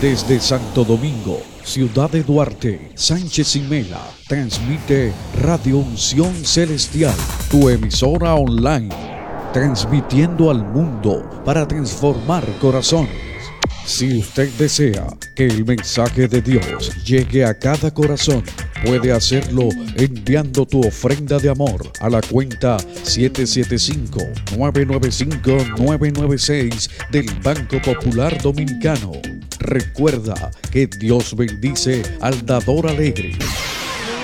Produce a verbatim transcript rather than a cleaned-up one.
Desde Santo Domingo, Ciudad de Duarte, Sánchez y Mela, transmite Radio Unción Celestial, tu emisora online, transmitiendo al mundo para transformar corazones. Si usted desea que el mensaje de Dios llegue a cada corazón, puede hacerlo enviando tu ofrenda de amor a la cuenta siete siete cinco, nueve nueve cinco, nueve nueve seis del Banco Popular Dominicano. Recuerda que Dios bendice al dador alegre.